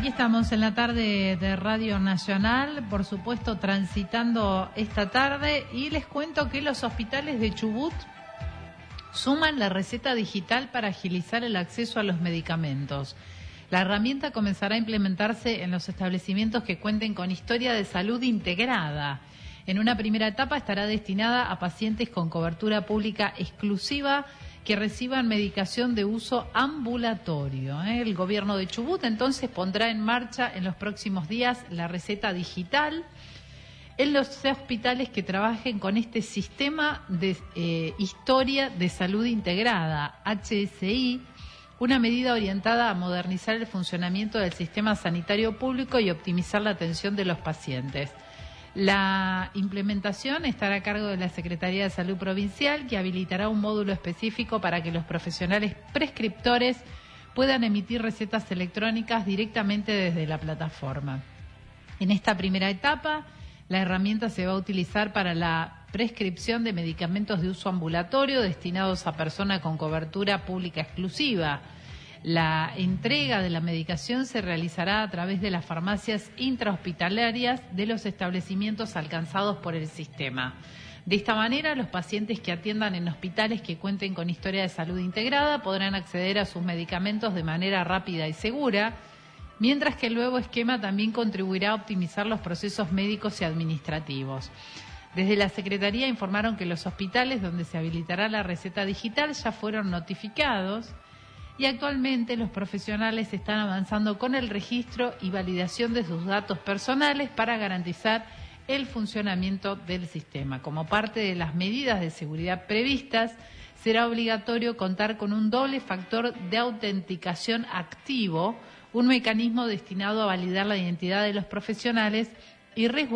Aquí estamos en la tarde de Radio Nacional, por supuesto transitando esta tarde, y les cuento que los hospitales de Chubut suman la receta digital para agilizar el acceso a los medicamentos. La herramienta comenzará a implementarse en los establecimientos que cuenten con historia de salud integrada. En una primera etapa estará destinada a pacientes con cobertura pública exclusiva que reciban medicación de uso ambulatorio. El gobierno de Chubut entonces pondrá en marcha en los próximos días la receta digital en los hospitales que trabajen con este sistema de historia de salud integrada, HSI, una medida orientada a modernizar el funcionamiento del sistema sanitario público y optimizar la atención de los pacientes. La implementación estará a cargo de la Secretaría de Salud Provincial, que habilitará un módulo específico para que los profesionales prescriptores puedan emitir recetas electrónicas directamente desde la plataforma. En esta primera etapa, la herramienta se va a utilizar para la prescripción de medicamentos de uso ambulatorio destinados a personas con cobertura pública exclusiva. La entrega de la medicación se realizará a través de las farmacias intrahospitalarias de los establecimientos alcanzados por el sistema. De esta manera, los pacientes que atiendan en hospitales que cuenten con historia de salud integrada podrán acceder a sus medicamentos de manera rápida y segura, mientras que el nuevo esquema también contribuirá a optimizar los procesos médicos y administrativos. Desde la Secretaría informaron que los hospitales donde se habilitará la receta digital ya fueron notificados y actualmente los profesionales están avanzando con el registro y validación de sus datos personales para garantizar el funcionamiento del sistema. Como parte de las medidas de seguridad previstas, será obligatorio contar con un doble factor de autenticación activo, un mecanismo destinado a validar la identidad de los profesionales y resguardar